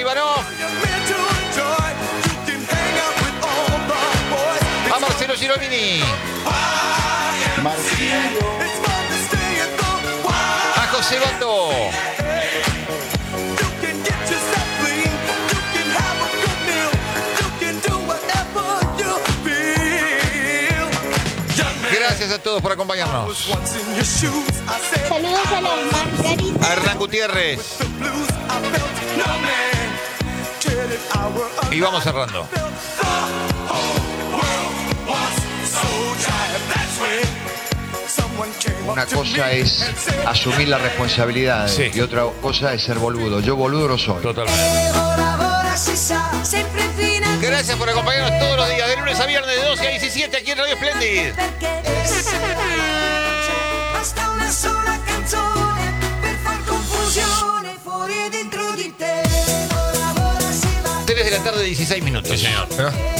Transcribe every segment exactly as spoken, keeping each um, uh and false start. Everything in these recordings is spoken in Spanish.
Ivanov. A Marcelo Girovini. A José Bondo. Gracias a todos por acompañarnos. Saludos a las margaritas. A Hernán Gutiérrez. Y vamos cerrando. Una cosa es asumir la responsabilidad, sí, y otra cosa es ser boludo. Yo boludo no soy. Totalmente. Gracias por acompañarnos todos los días, de lunes a viernes, de doce a diecisiete, aquí en Radio Splendid. Basta una sola canzone per far confusione fuori e dentro di te. tres de la tarde, dieciséis minutos. Sí, señor. ¿Eh?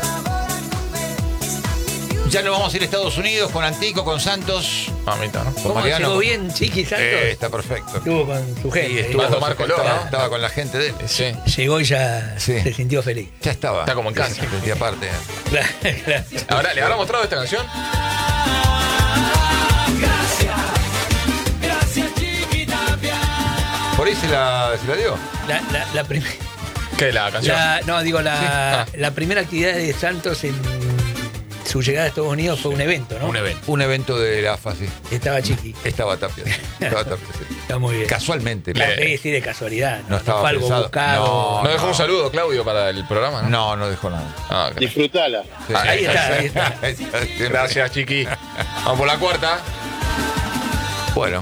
Ya nos vamos a ir a Estados Unidos con Antico, con Santos. Mamita, ¿no? Con ¿Cómo Mariano. llegó bien, Chiqui Santos? Eh, está perfecto. Estuvo con su gente. Sí, estuvo Va a con tomar su- color, estaba, ¿no? estaba con la gente de él. Sí. Llegó y ya Sí. se sintió feliz. Ya estaba. Está como en casa. Y aparte. Claro, claro. Ahora, ¿le habrá mostrado esta canción? Por ahí se la, se la dio. La, la, la primera. ¿Qué? ¿La canción? La, no, digo, la, Sí. Ah. la primera actividad de Santos en su llegada a Estados Unidos fue un evento, ¿no? Un evento. Un evento de la A F A, sí. Estaba Chiqui. Estaba Tapia. Estaba Tapia, sí. Está muy bien. Casualmente. La pero- sí, sí, de casualidad. No, No estaba fue algo pensado. buscado. No, ¿No dejó no. un saludo, Claudio, para el programa? No. No, no dejó nada. Ah, ok. Disfrutala. Sí. Ahí está, ahí está. Gracias, Chiqui. Vamos por la cuarta. Bueno.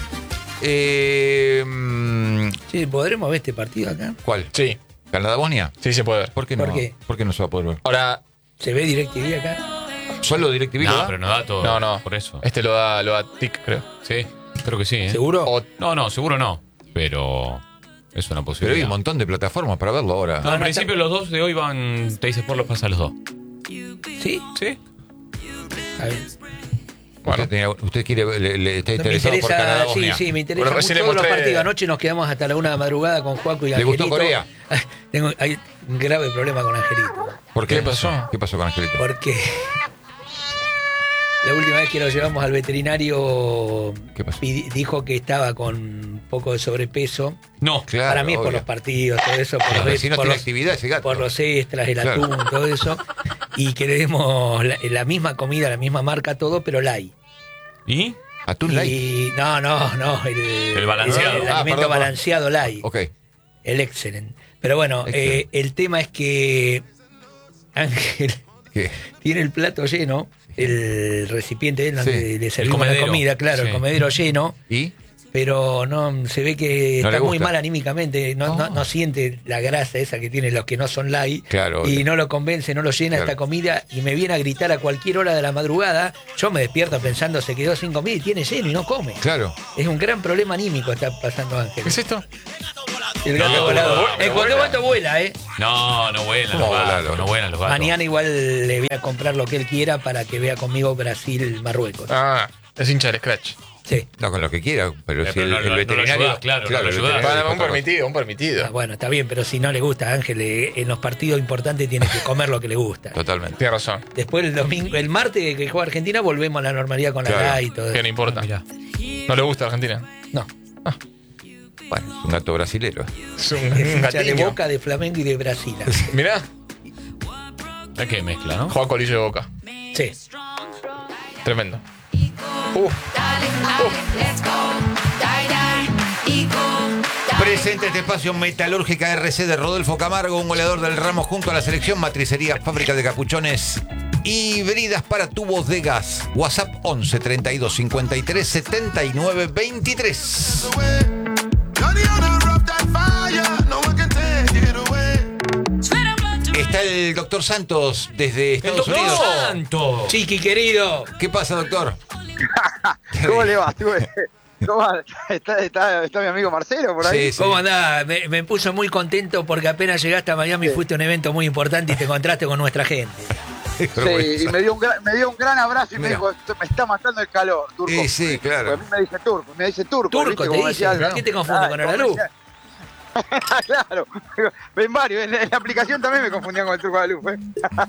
Eh, mm, Sí, ¿podremos ver este partido acá? ¿Cuál? Sí, ¿Canadá-Bosnia? sí se puede ver. ¿Por qué no? ¿Por qué? ¿Por qué no se va a poder ver? Ahora, ¿Se ve DirecTV acá? ¿Solo DirecTV lo No, da? pero no da todo. no, no. Por eso. Este lo da, lo da Tic, creo. Sí, creo que sí. ¿eh? ¿Seguro? O- No, no, seguro no. Pero es una Pero posibilidad. hay un montón de plataformas para verlo ahora. No, No, al no, principio los dos de hoy van. Te dice por los pasa a los dos. ¿Sí? ¿Sí? A ver. Bueno. Usted, tenía- usted quiere, le, le está Me interesado por interesa, sí, Canadá-Bosnia. sí, me interesa Bueno, mucho recién le todos los mostré- partidos. Anoche nos quedamos hasta la una de la madrugada con Juaco y ¿Le Angelito. gustó Corea? Tengo, hay un grave problema con Angelito. ¿Por qué? ¿Qué pasó? ¿Qué pasó con Angelito? Porque la última vez que lo llevamos al veterinario ¿Qué pasó? pidi- dijo que estaba con un poco de sobrepeso. No. Claro, Para mí es por obvio. los partidos, todo eso, por, Pero los, si no por tiene los- actividad ese gato. por los extras, el Claro. atún, todo eso. Y que le demos la, la misma comida, la misma marca, todo, pero light. ¿Y? Atún light. Y no, no, no. El, El balanceado. El, Ah, alimento perdón, balanceado light. Ok. El excellent. Pero bueno, Excelente. eh, el tema es que Ángel ¿Qué? tiene el plato lleno, el recipiente Sí. donde le servimos la comedero. comida, claro, Sí. el comedero lleno, ¿Y? pero no se ve que No le está muy gusta. mal anímicamente, no, no, Oh. no siente la grasa esa que tienen los que no son light, Claro, y obvio. no lo convence, no lo llena Claro. esta comida, y me viene a gritar a cualquier hora de la madrugada. Yo me despierto pensando se quedó sin comida y tiene lleno y no come. Claro. Es un gran problema anímico está pasando Ángel. ¿Qué es esto? El gato No, volador. no, En no, cualquier vuela. momento vuela, ¿eh? No, no vuelan los ¿Cómo gatos. volarlo? No vuelan los gatos. Mañana igual le voy a comprar lo que él quiera para que vea conmigo Brasil-Marruecos. Ah, es hincha del Scratch. Sí. No, con lo que quiera, pero Eh, si pero el, no- el no- no lo veterinario... ayudás, claro, no lo el ayudás. veterinario Para, dijo un otra cosa. permitido, un permitido. Ah, bueno, está bien, pero si no le gusta, Ángel, eh, en los partidos importantes tiene que comer lo que le gusta. Totalmente. Tiene razón. Después el domingo, el martes que juega Argentina, volvemos a la normalidad con Claro. la light y todo Que eso. no importa. Mirá. ¿No le gusta a Argentina? No, Bueno, es un gato brasilero. Es un, es un hincha de gatiño. Boca, de Flamengo y de Brasil. Mirá, Es que mezcla, ¿no? juega colillo de Boca. Sí. Tremendo. Uf. Presente este espacio Metalúrgica R C de Rodolfo Camargo, un goleador del ramo junto a la selección Matricería Fábrica de Capuchones híbridas para tubos de gas. WhatsApp once treinta y dos cincuenta y tres setenta y nueve veintitrés. Está el doctor Santos desde Estados ¡El doctor Unidos. Santos! Chiqui, querido. ¿Qué pasa, doctor? ¿Cómo le va? Estuve- ¿Cómo está, está, está mi amigo Marcelo por ahí? Sí, sí. ¿Cómo andás? Me, me puso muy contento porque apenas llegaste a Miami fuiste a un evento muy importante y te encontraste con nuestra gente. Sí, y me dio un gran, me dio un gran abrazo y me Mira. dijo, "Esto me está matando el calor, turco". Sí, sí, claro. Porque a mí me dice turco, me dice turco. Turco, ¿viste? te Como dice. decía, ¿Qué te confunde ah, con como Aralu? decía- Claro, ven varios. En la, en la aplicación también me confundían con el truco de la luz. ¿eh?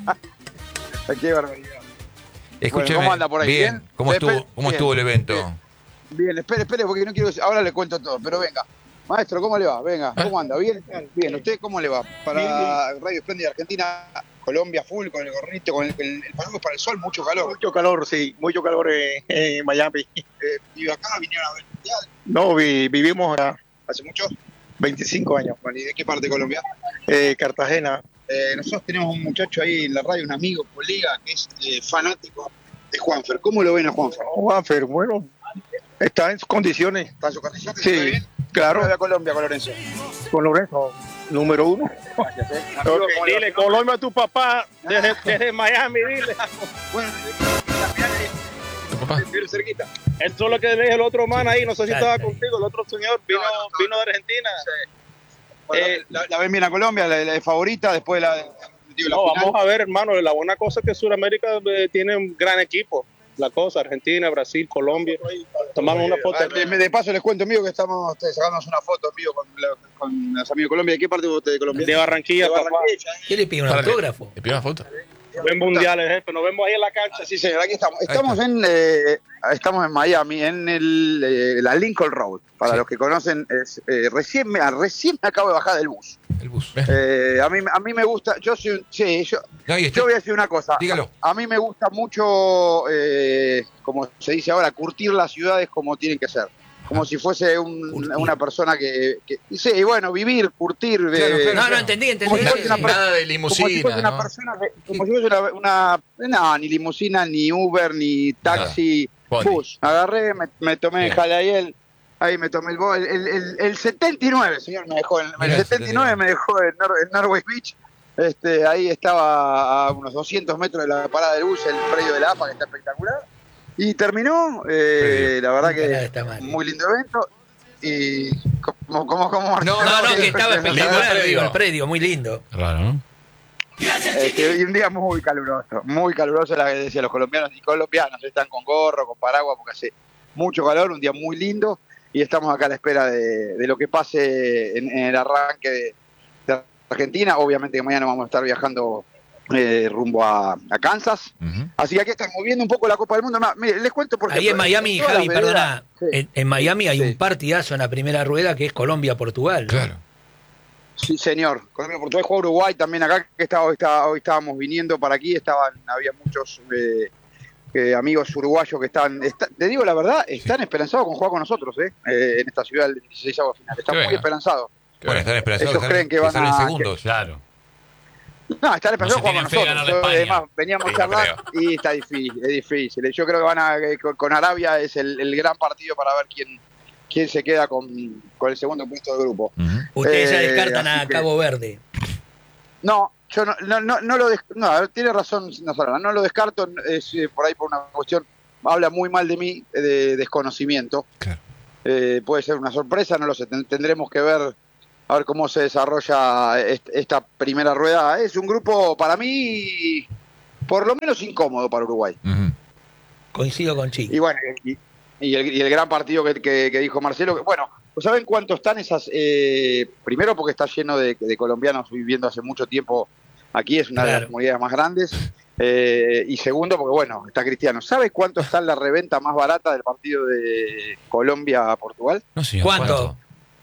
Qué barbaridad. Escúcheme, Bueno, ¿cómo anda por ahí? bien, ¿Bien? ¿cómo estuvo, Bien, cómo bien, estuvo el evento? bien. Bien, espere, espere, porque no quiero. Ahora le cuento todo, pero venga. Maestro, ¿cómo le va? Venga, ¿cómo anda? ¿Bien? Bien, ¿usted cómo le va? Para Radio Espléndida Argentina, Colombia full, con el gorrito, con el, el, el paraguas para el sol, mucho calor. Mucho calor, sí, mucho calor en, en Miami. Eh, ¿Y acá vinieron a ver el mundial? No, vi, vivimos acá ¿Hace mucho? veinticinco años. Bueno, ¿y de qué parte de Colombia? Eh, Cartagena. Eh, nosotros tenemos un muchacho ahí en la radio, un amigo, colega, que es eh, fanático de Juanfer. ¿Cómo lo ven a Juanfer? Juanfer, bueno, está en sus condiciones. ¿Está en su condición? Sí, ¿Está bien? claro. ¿Cómo ve a Colombia con Lorenzo? Con Lorenzo, número uno. Gracias, ¿eh? Amigo, Ok, ¿cómo le va? dile, Colombia a tu papá desde, desde Miami, dile. Bueno, ¿Tu papá? viene cerquita. Eso es lo que le dije el otro man ahí, no sé si Claro, estaba claro. contigo, el otro señor vino, No, no, no. vino de Argentina. Bueno, Eh, la, la ven bien a Colombia, la, la favorita, después de la, digo, la No, final. vamos a ver, hermano, la buena cosa es que Sudamérica eh, tiene un gran equipo. La cosa, Argentina, Brasil, Colombia. Tomaron una foto. Ah, de, de paso les cuento, amigo, que estamos este, sacándonos una foto, amigo, con, la- con los amigos de Colombia. ¿De qué parte usted de Colombia? De Barranquilla, De papá. Barranquilla. ¿Qué le pide un Párale. autógrafo? ¿Le pido una foto? Ven mundiales, jefe. Nos vemos ahí en la cancha. Sí, señor, aquí estamos. Estamos en eh, estamos en Miami, en el, eh, la Lincoln Road. Para Sí. los que conocen, es, eh, recién, me, recién me acabo de bajar del bus. El bus. Eh, a, mí, a mí me gusta, yo soy un, sí, yo, No, y este- yo voy a decir una cosa. Dígalo. A mí me gusta mucho, eh, como se dice ahora, curtir las ciudades como tienen que ser. Como si fuese un- Curtir. una persona que, que... Sí, bueno, vivir, curtir... Claro, eh, claro. No, no, entendí, entendí. Como si fuese Sí, una sí. persona- Nada de como si limusina, fuese una ¿no? persona que- como si fuese una, una- no, ni limusina, ni Uber, ni taxi, Bondi. bus. Agarré, me, me tomé el Bien. Jalaiel, ahí me tomé el, bo- el, el, el- el setenta y nueve, señor, me dejó, el, el Mirá, setenta y nueve me dejó en, Nor- en Norway Beach. Este, ahí estaba a unos doscientos metros de la parada del bus, el predio de la A P A, que está espectacular. Y terminó, eh, la verdad Nunca nada que está mal. muy lindo evento. Y como, como, como No, no, no, que estaba Lindo espectacular, predio. digo, el predio, muy lindo. Raro, ¿no? Este, y un día muy caluroso, muy caluroso, la que decía, los colombianos y colombianos están con gorro, con paraguas, porque hace mucho calor, un día muy lindo, y estamos acá a la espera de, de lo que pase en, en el arranque de, de Argentina. Obviamente que mañana vamos a estar viajando eh, rumbo a, a Kansas, Ujú. así que aquí estamos viendo un poco la Copa del Mundo. Ma- Mire, les cuento porque Ahí en Miami, todas las Javi, veredas- perdona, Sí. en, en Miami hay Sí. un partidazo en la primera rueda que es Colombia-Portugal. Claro. Sí, señor. Colombia, Portugal, juega Uruguay también acá, que estaba, hoy, estaba- hoy estábamos viniendo para aquí, estaban, había muchos eh, eh, amigos uruguayos que están, está- te digo la verdad, están esperanzados con jugar con nosotros, eh, eh, en esta ciudad del dieciséis final. Están Qué muy bien. esperanzados. Bueno, están esperanzados Esos que creen salen, que van salen a- segundos. Claro. No, están esperanzados No se con jugar con tienen fe de nosotros. ganarle a España. Además, veníamos Sí, a no charlar y está difícil, es difícil. Yo creo que van a, eh, con, con Arabia es el, el gran partido para ver quién, quién se queda con, con el segundo puesto del grupo. Ujú. Ustedes ya Eh, descartan así a que- Cabo Verde. No, yo no, no, no, no lo des- no, a ver, tiene razón Nazarena, no lo descarto, es eh, por ahí por una cuestión, habla muy mal de mí, eh, de desconocimiento. Claro. Eh, puede ser una sorpresa, no lo sé, ten- tendremos que ver a ver cómo se desarrolla est- esta primera rueda. Es un grupo para mí por lo menos incómodo para Uruguay. Ujú. Coincido con Chico. Y bueno, y, y el, y el gran partido que, que- que dijo Marcelo, que, bueno, pues ¿saben cuánto están esas? Eh, primero porque está lleno de, de colombianos viviendo hace mucho tiempo aquí, es una de Claro. las comunidades más grandes. Eh, y segundo porque, bueno, está Cristiano. ¿Sabe cuánto está en la reventa más barata del partido de Colombia-Portugal? No, señor. ¿Cuánto?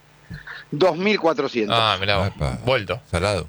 dos mil cuatrocientos. Ah, mirá, Epa. vuelto. Salado.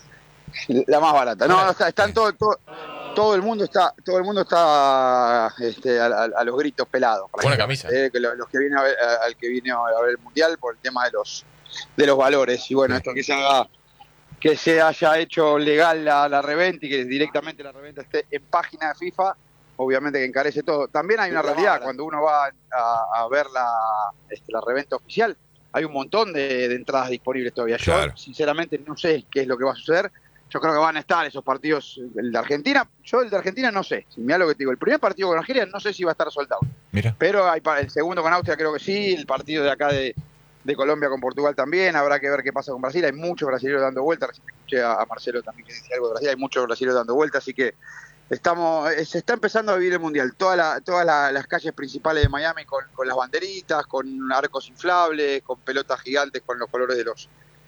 La más barata. No, está, están todo, todo, todo el mundo está, todo el mundo está este, a, a- a los gritos pelados. Buena camisa. Eh, que lo- los que vienen a ver, a- al que vino a ver el mundial por el tema de los de los valores. Y bueno, esto que se haga, que se haya hecho legal la, la reventa y que directamente la reventa esté en página de FIFA, obviamente que encarece todo. También hay una realidad, cuando uno va a, a ver la, este, la reventa oficial, hay un montón de, de entradas disponibles todavía. Yo, Claro. sinceramente, no sé qué es lo que va a suceder. Yo creo que van a estar esos partidos, el de Argentina, yo el de Argentina no sé, mirá lo que te digo, el primer partido con Argelia no sé si va a estar soldado, Mira. pero hay pa- el segundo con Austria creo que sí, el partido de acá de, de Colombia con Portugal también, habrá que ver qué pasa con Brasil, hay muchos brasileños dando vueltas, recién escuché a, a Marcelo también que decía algo de Brasil, hay muchos brasileños dando vueltas, así que estamos, eh, se está empezando a vivir el Mundial, todas la, todas la- las calles principales de Miami con, con las banderitas, con arcos inflables, con pelotas gigantes, con los colores de los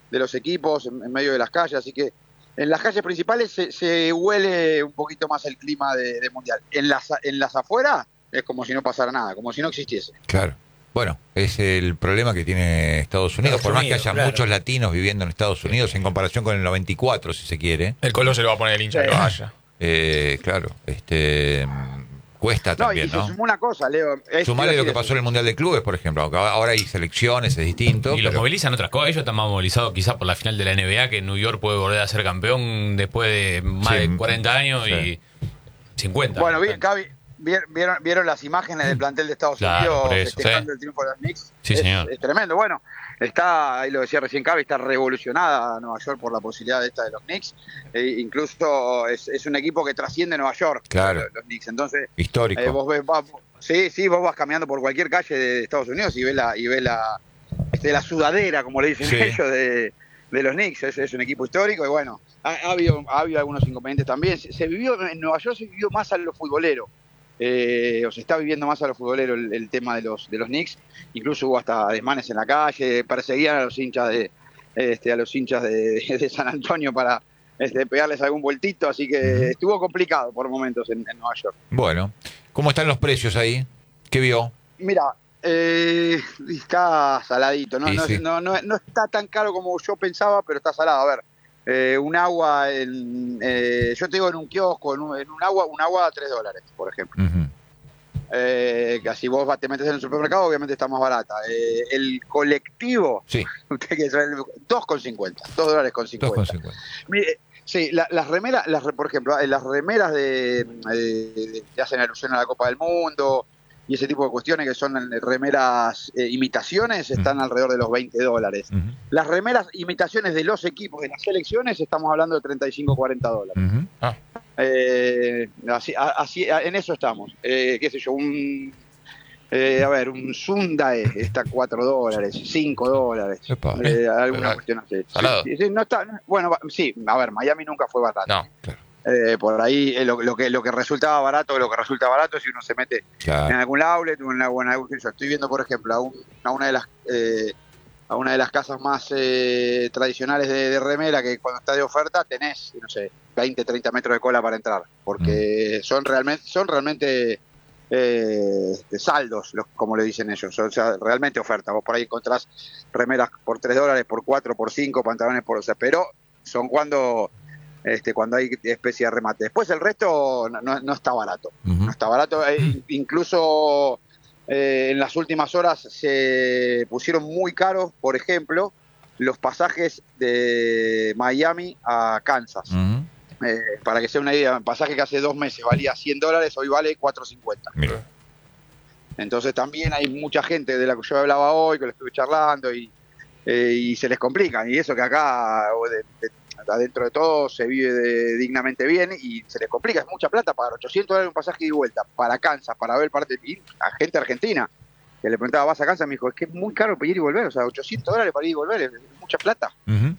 de los equipos, en, en medio de las calles, así que en las calles principales se, se huele un poquito más el clima de, de mundial. En las, en las afueras es como si no pasara nada, como si no existiese. Claro. Bueno, es el problema que tiene Estados Unidos, Estados por más Unidos, que haya claro. muchos latinos viviendo en Estados Unidos en comparación con el noventa y cuatro, si se quiere. El color se lo va a poner el hincha que Sí. vaya. Eh, claro, este cuesta No, también, y se ¿no? sumó una cosa, Leo. es- Sumale iba lo a que decir pasó eso. en el Mundial de Clubes, por ejemplo, aunque ahora hay selecciones, es distinto. Y los pero- movilizan otras cosas. Ellos están más movilizados quizás por la final de la N B A, que New York puede volver a ser campeón después de más Sí. de cuarenta años Sí. y cincuenta. Bueno, bien, Gaby, vi- vieron, vieron las imágenes del plantel de Estados Claro, Unidos por eso, festejando sí. el triunfo de los Knicks. Sí, es, señor. es tremendo. Bueno, está, ahí lo decía recién Gaby, está revolucionada Nueva York por la posibilidad de esta de los Knicks. E incluso es, es un equipo que trasciende Nueva York, Claro. los, los Knicks. Entonces, Histórico. eh, vos ves, vas- sí, sí, vos vas caminando por cualquier calle de Estados Unidos y ves la, y ves la, este, la sudadera, como le dicen Sí. ellos, de, de los Knicks. Es, es un equipo histórico y bueno, ha, ha habido, ha habido algunos inconvenientes también. Se, se vivió, en Nueva York se vivió más a lo futbolero. Eh, o se está viviendo más a lo futbolero el, el tema de los de los Knicks. Incluso hubo hasta desmanes en la calle, perseguían a los hinchas de este, a los hinchas de, de San Antonio para este, pegarles algún vueltito, así que estuvo complicado por momentos en, en Nueva York. Bueno, ¿cómo están los precios ahí? ¿Qué vio? Mira, eh, está saladito, ¿no? Sí, No, sí. no, no, no está tan caro como yo pensaba, pero está salado. A ver, eh, un agua, en, eh, yo te digo en un kiosco, en un, en un agua, un agua a tres dólares, por ejemplo. Ujú. Eh, que si vos te metes en el supermercado, obviamente está más barata. Eh, el colectivo, Sí, usted que sabe, dos con cincuenta, dos dólares con dos cincuenta. con cincuenta. Mire, sí, la- las remeras, las, re- por ejemplo, eh, las remeras de, de- de- que hacen alusión a la Copa del Mundo y ese tipo de cuestiones que son eh, remeras eh, imitaciones están alrededor de los veinte dólares. Ujú, Las remeras imitaciones de los equipos de las selecciones estamos hablando de treinta y cinco, cuarenta dólares. ujú. Ah, Eh, así, a- así, a- en eso estamos. Eh, qué sé yo, un eh, a ver, un Sundae está cuatro dólares, cinco dólares. Epa. Eh, alguna Pero, cuestión así. salado. Sí, sí, no está, bueno, va- sí, a ver, Miami nunca fue barato. no. Claro, Eh, por ahí eh, lo, lo que lo que resultaba barato, lo que resulta barato si uno se mete en claro. algún outlet o en alguna, yo estoy viendo, por ejemplo, a, un- a una de las eh, a una de las casas más eh, tradicionales de, de remera, que cuando está de oferta tenés, no sé, veinte, treinta metros de cola para entrar, porque son realmente son realmente eh, este, saldos, los, como le dicen ellos, o sea, realmente oferta. Vos por ahí encontrás remeras por tres dólares, por cuatro, por cinco, pantalones por, o sea, pero son cuando este, cuando hay especie de remate. Después el resto no, no- no está barato. Ujú. No está barato. Eh, incluso eh, en las últimas horas se pusieron muy caros, por ejemplo, los pasajes de Miami a Kansas. Ujú. Eh, para que sea una idea, un pasaje que hace dos meses valía cien dólares, hoy vale cuatro cincuenta. Mira. Entonces también hay mucha gente de la que yo hablaba hoy, que le estuve charlando y, eh, y se les complica. Y eso que acá, o de- de- adentro de todo, se vive de- dignamente bien y se les complica. Es mucha plata pagar ochocientos dólares un pasaje de vuelta para Kansas, para ver parte y a gente argentina. Que le preguntaba, ¿vas a Kansas? Me dijo, es que es muy caro para ir y volver. O sea, ochocientos dólares para ir y volver, es mucha plata. Ujú.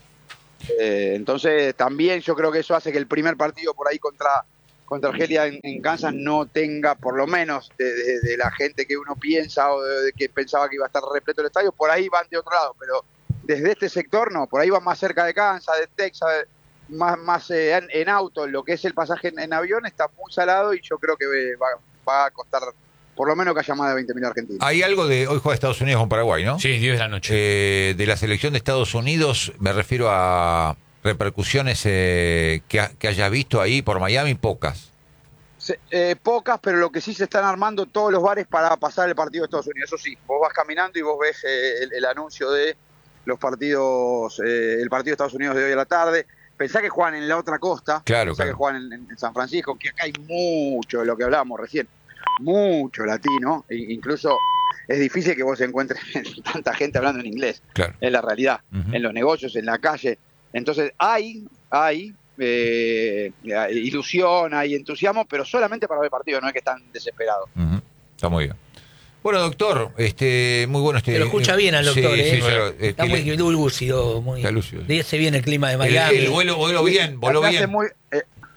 Eh, entonces también yo creo que eso hace que el primer partido por ahí contra contra Argelia en, en Kansas no tenga, por lo menos de, de- de la gente que uno piensa o de, de que pensaba que iba a estar repleto el estadio, por ahí van de otro lado, pero desde este sector no, por ahí van más cerca de Kansas, de Texas, de- más, más eh, en, en auto, lo que es el pasaje en, en avión está muy salado y yo creo que va, va a costar por lo menos que haya más de veinte mil argentinos. Hay algo de hoy juega Estados Unidos con Paraguay, ¿no? Sí, diez de la noche. Eh, de la selección de Estados Unidos, me refiero a repercusiones eh, que, ha- que hayas visto ahí por Miami, pocas. Se- eh, pocas, pero lo que sí se están armando todos los bares para pasar el partido de Estados Unidos. Eso sí, vos vas caminando y vos ves eh, el, el anuncio de los partidos, eh, el partido de Estados Unidos de hoy a la tarde. Pensá que juegan en la otra costa, Claro, pensá claro. que juegan en, en San Francisco, que acá hay mucho, de lo que hablábamos recién, mucho latino, e incluso es difícil que vos encuentres tanta gente hablando en inglés, Claro. es la realidad, Ujú. en los negocios, en la calle. Entonces hay, hay eh, ilusión, hay entusiasmo, pero solamente para ver partido, no es que están desesperados. Ujú. Está muy bien. Bueno, doctor, este, muy bueno este. Se lo escucha bien al doctor, Sí, ¿eh? sí, yo- eh, Está que muy le- lúcido, muy. Está lúcido. Dice bien el clima de el, Miami. el vuelo voló bien, voló Acá hace bien. muy, eh,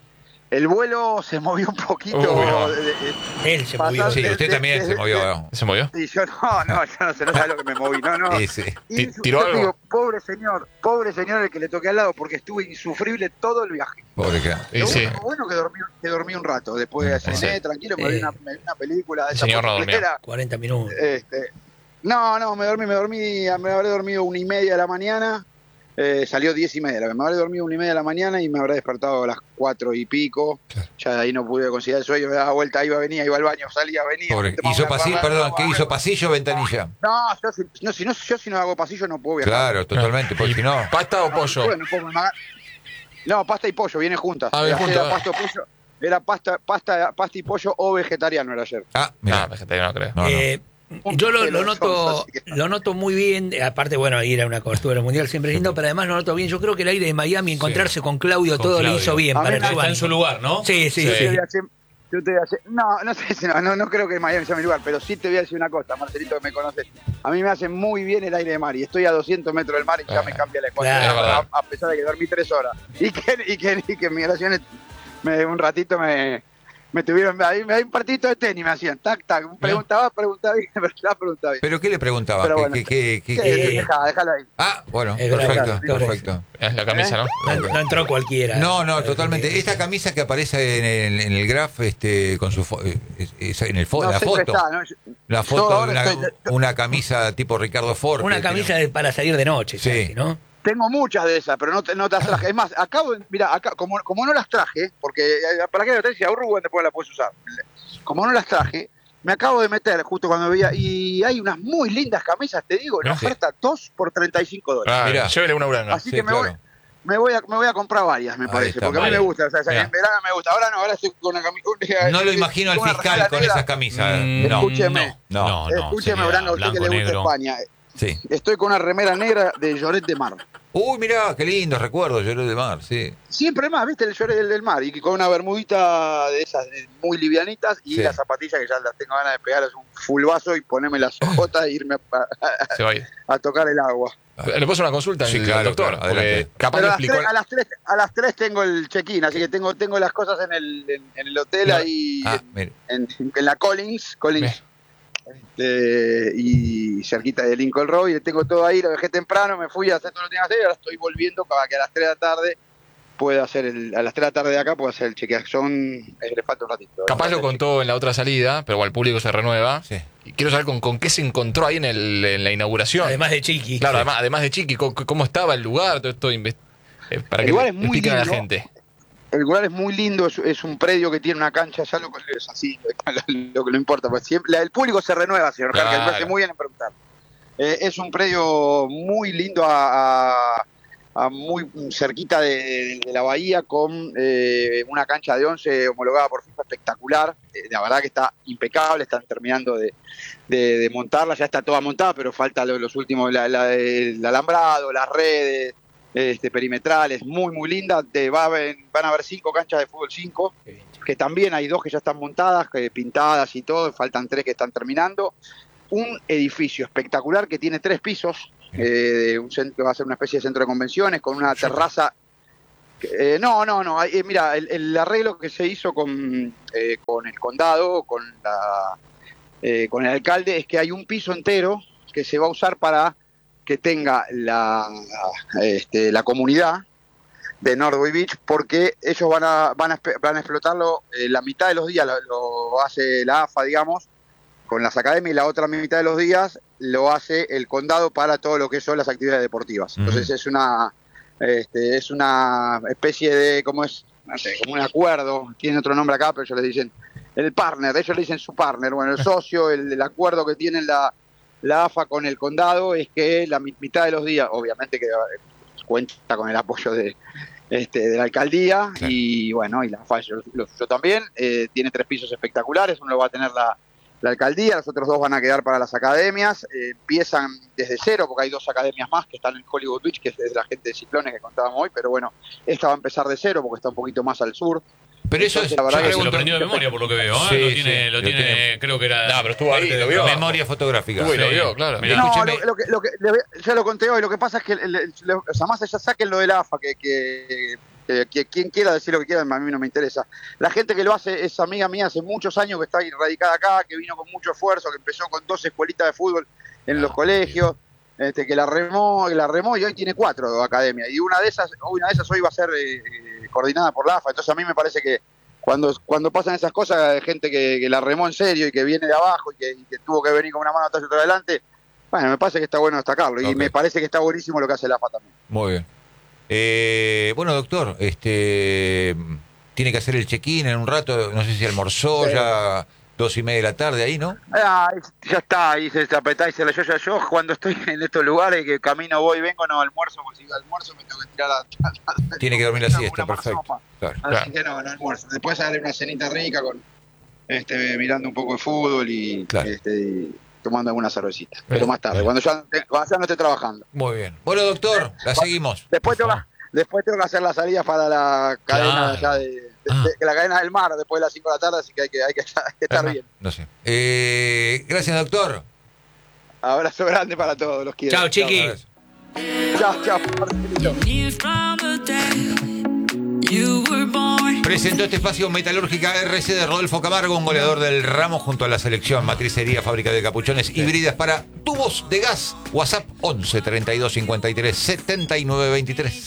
El vuelo se movió un poquito. Uy, no. de- de- Él se movió. pasar Sí, de- usted de- también de- se movió. de- ¿no? ¿Se movió? Y yo no, no, yo no sé, no sabe lo que me moví, no, no. Sí, sí. Y Ti- ¿tiró yo algo? digo, pobre señor, pobre señor el que le toqué al lado, porque estuve insufrible todo el viaje. Pobre cara. Y Lo sí. bueno, bueno que dormí, que dormí un rato, después de Sí. cené, tranquilo, me vi Sí. una, me vi una película de El esa señor no dormía. porquera. cuarenta minutos. Este, no, no, me dormí, me dormí, me habré dormido una y media de la mañana, eh, salió diez y media, me habré dormido una y media de la mañana y me habré despertado a las cuatro y pico, ya de ahí no pude conciliar el sueño, me daba vuelta, iba, venía, iba al baño, salía, venía. Pobre. tomaba ¿Hizo una pasillo? barra, Perdón, tomaba ¿qué una- hizo? ¿Pasillo o ventanilla? No, yo, si, no, si no, yo si no hago pasillo no puedo viajar. Claro, totalmente, porque si no. ¿Pasta o pollo? Bueno, pues, me haga- no, pasta y pollo, viene juntas. Ah, viene Era- juntas, era ah. pasta, pollo, era pasta, pasta, pasta y pollo o vegetariano era ayer. Ah, No, mira. vegetariano no creo. No, no. Eh, yo lo, lo Pero noto así que- lo noto muy bien, eh, aparte, bueno, ir a una cobertura del Mundial siempre es lindo, pero además lo noto bien. Yo creo que el aire de Miami, encontrarse con Claudio, Con todo Claudio. le hizo bien A mí para me- el Está en su subaño. lugar, ¿no? Sí, sí, Sí. Yo sí. te voy a decir- yo te voy a decir- no, no sé si no, no, no creo que Miami sea mi lugar, pero sí te voy a decir una cosa, Marcelito, que me conoces. A mí me hace muy bien el aire de mar y estoy a doscientos metros del mar y ya Ah, me cambia la ecuación, claro. Es verdad. a, a pesar de que dormí tres horas. Y que, y que, y que en migraciones me, un ratito me, me tuvieron, ahí me un partidito de tenis me hacían, tac, tac, preguntaba, preguntaba bien, verdad, preguntaba bien. ¿Pero qué le preguntaba? Pero ¿Qué- bueno. qué- qué- qué- Sí, qué- deja- déjalo ahí. Ah, bueno, Es perfecto, verdad, claro. perfecto. Es la camisa, ¿no? No, no entró cualquiera. No, no, totalmente. Esta camisa que aparece en el, en el graph, este, con su fo- eh, es- es- en el fo- No, la siempre foto, está, ¿no? Yo- la yo foto de ahora una, estoy- una camisa tipo Ricardo Ford. Una que camisa tiene- de- para salir de noche, Sí. casi, ¿no? Tengo muchas de esas, pero no te, no te las traje. Es más, acabo de, mira, acá, como, como no las traje, porque eh, para qué las traje, si aburro, bueno, después las puedes usar. Como no las traje, me acabo de meter justo cuando veía, y hay unas muy lindas camisas, te digo, en Sí. oferta, dos por treinta y cinco dólares. Ah, Mirá. llévele una uranga. Así Sí, que me, claro. voy, me, voy a, me voy a comprar varias, me Ahí parece, está, porque a mí vale. me gusta, o sea, Mirá. en verano me gusta, ahora no, ahora estoy con una camisa. No lo imagino al fiscal con esas camisas. Mm, No, Escúcheme. no, no, no. Escúcheme, sería Brando, a usted que blanco, le gusta negro. España. sí. Estoy con una remera negra de Lloret de Mar. Uy, mirá, qué lindo recuerdo, Lloret de Mar, sí. Siempre más, ¿viste? El Lloret del, del Mar. Y con una bermudita de esas de- muy livianitas y Sí. las zapatillas que ya las tengo ganas de pegar. Es un fulbazo y ponerme las ojotas e irme a, Se va a ir. a tocar el agua. ¿Le puedo hacer una consulta Sí, al claro, doctor? claro, adelante. Porque capaz Pero le a las, explicó. tres, a, las tres, a las tres tengo el check-in, así que tengo, tengo las cosas en el, en, en el hotel No. ahí, Ah, mire. en, en la Collins, Collins Bien. este, y cerquita de Lincoln Road, y tengo todo ahí, lo dejé temprano, me fui a hacer todo lo que tenía que hacer y ahora estoy volviendo para que a las tres de la tarde pueda hacer el, a las tres de la tarde de acá puedo hacer el chequeo. Son, eh, le falta un ratito. Capaz lo contó en la otra salida, pero el público se renueva. Sí. Y quiero saber con, con qué se encontró ahí en, el, en la inauguración. Además de Chiqui. Claro, además, además de Chiqui, cómo, cómo estaba el lugar, todo esto. inves- eh, para El que lugar le es muy expliquen a la lindo. gente. El lugar es muy lindo, es, es un predio que tiene una cancha, ya lo es así, lo que no importa, pues siempre, la- el público se renueva, señor Jarque, Claro. me hace muy bien en preguntar. Eh, es un predio muy lindo a, a- a muy cerquita de, de la bahía con eh, una cancha de once homologada por FIFA espectacular. Eh, la verdad que está impecable, están terminando de, de- de montarla, ya está toda montada, pero falta lo- los últimos, la- la- el alambrado, las redes este, perimetrales, muy muy linda. Te va a haber- van a haber cinco canchas de fútbol cinco, que también hay dos que ya están montadas, que pintadas y todo, faltan tres que están terminando. Un edificio espectacular que tiene tres pisos, eh, un centro, va a ser una especie de centro de convenciones con una terraza. Eh, no, no, no. hay- eh, mira, el, el arreglo que se hizo con, eh, con el condado, con, la, eh, con el alcalde, es que hay un piso entero que se va a usar para que tenga la, este, la comunidad de Northway Beach, porque ellos van a, van a, espe- van a explotarlo eh, la mitad de los días, lo, lo hace la A F A, digamos, con las academias, y la otra mitad de los días lo hace el condado para todo lo que son las actividades deportivas. Ujú. Entonces es una este, es una especie de, ¿cómo es? No sé, como un acuerdo, tiene otro nombre acá, pero ellos le dicen el partner, ellos le dicen su partner, bueno, el socio, el, el acuerdo que tiene la, la A F A con el condado es que la mi- mitad de los días, obviamente que eh, cuenta con el apoyo de, este, de la alcaldía, Claro. y bueno, y la A F A yo, lo- yo también, eh, tiene tres pisos espectaculares, uno lo va a tener la, la alcaldía, los otros dos van a quedar para las academias, eh, empiezan desde cero, porque hay dos academias más que están en Hollywood Beach, que es de la gente de Ciclones que contábamos hoy, pero bueno, esta va a empezar de cero porque está un poquito más al sur. Pero eso es. Entonces, la verdad yo que Se lo pregunto- aprendió de memoria por lo que veo, ¿eh? Sí, lo sí, tiene, lo lo tiene, tiene. creo que era. No, pero estuvo ahí, parte lo de- vio. Memoria fotográfica. Uy, lo Sí. vio, claro. Mirá, No, escúcheme. lo, lo que, lo que le voy- ya lo conté hoy, lo que pasa es que, el- el- le- o sea, más allá saquen lo del A F A, que, que este, que, quien quiera decir lo que quiera, a mí no me interesa. La gente que lo hace es amiga mía hace muchos años, que está radicada acá, que vino con mucho esfuerzo, que empezó con dos escuelitas de fútbol en ah, los colegios, este, que la remó, que la remó y hoy tiene cuatro academias. Y una de esas, una de esas hoy va a ser eh, coordinada por la A F A. Entonces a mí me parece que cuando, cuando pasan esas cosas, hay gente que, que la remó en serio y que viene de abajo y que, y que tuvo que venir con una mano atrás y otra adelante. Bueno, me parece que está bueno destacarlo. Okay. Y me parece que está buenísimo lo que hace la A F A también. Muy bien. Eh, bueno, doctor, este tiene que hacer el check-in en un rato. No sé si almorzó sí. ya dos y media de la tarde ahí, ¿no? Ah, ya está, ahí se apretá y se la yo, ya yo. Cuando estoy en estos lugares que camino, voy, vengo, no almuerzo, porque si almuerzo me tengo que tirar a... Tiene que dormir la siesta, perfecto. Claro. Así que no, no almuerzo. Después darle una cenita rica con este mirando un poco de fútbol y... Claro. Este, y tomando alguna cervecita, pero más tarde, cuando ya, cuando ya no esté trabajando. Muy bien. Bueno, doctor, la seguimos. Después tengo, después tengo que hacer la salida para la cadena claro. de, de, ah. de, de la cadena del mar después de las cinco de la tarde, así que hay que, hay que, estar, hay que estar no, bien. No sé. Eh, gracias, doctor. Abrazo grande para todos, los quiero. Chao, chiqui. Chao, chao. Presentó este espacio Metalúrgica R C de Rodolfo Camargo, un goleador del ramo junto a la selección. Matricería, fábrica de capuchones sí. híbridas para tubos de gas. WhatsApp once treinta y dos cincuenta y tres setenta y nueve veintitrés.